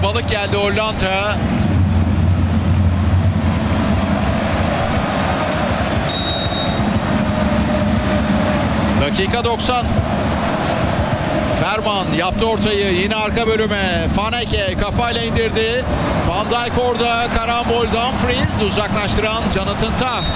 Kalabalık geldi Hollanda. Dakika 90. Ferman yaptı ortayı, yine arka bölüme. Vaneke kafayla indirdi. Van Dijk orada, karambol, Dumfries uzaklaştıran Jonathan Tah.